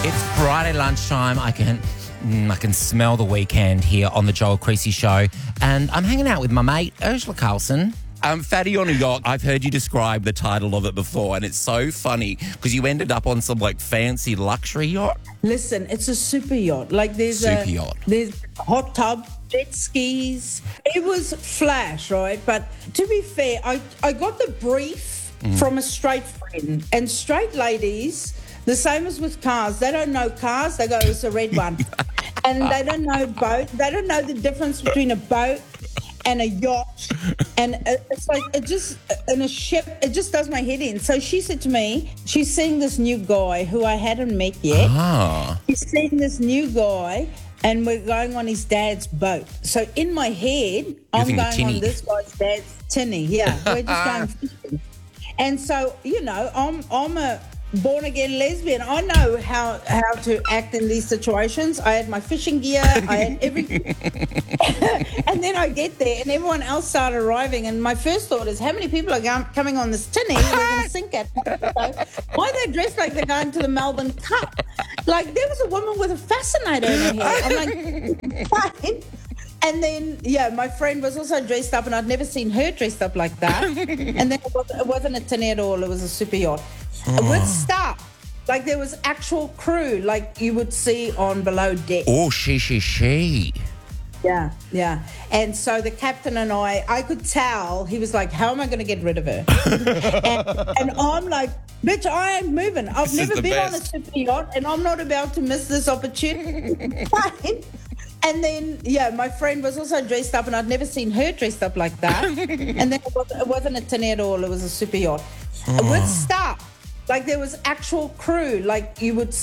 It's Friday lunchtime. I can smell the weekend here on the Joel Creasy Show. And I'm hanging out with my mate, Ursula Carlson. Fatty on a Yacht. I've heard you describe the title of it before, and it's so funny because you ended up on some fancy luxury yacht. Listen, it's a super yacht. There's there's hot tub, jet skis. It was flash, right? But to be fair, I got the brief from a straight friend, and straight ladies, the same as with cars, they don't know cars. They go, it's a red one, and they don't know boat. They don't know the difference between a boat and a yacht, and it's in a ship, it just does my head in. So she said to me, she's seeing this new guy who I hadn't met yet. She's seeing this new guy, and we're going on his dad's boat. So in my head, I'm going on this guy's dad's tinny. Yeah, we're just going fishing. And so, I'm a born-again lesbian. I know how to act in these situations. I had my fishing gear. I had everything. And then I get there, and everyone else started arriving. And my first thought is, how many people are coming on this tinny? We're going to sink it. Why are they dressed like they're going to the Melbourne Cup? There was a woman with a fascinator in her hair. I'm like, fine. And then, my friend was also dressed up, and I'd never seen her dressed up like that. And then it wasn't a tinny at all. It was a super yacht. With staff. There was actual crew, you would see on Below Deck. Oh, she. Yeah. And so the captain and I could tell, he was like, how am I going to get rid of her? and I'm like, bitch, I ain't moving. I've never been on a super yacht, and I'm not about to miss this opportunity. And then, my friend was also dressed up, and I'd never seen her dressed up like that. And then it wasn't a tinny at all. It was a super yacht. With staff. There was actual crew, you would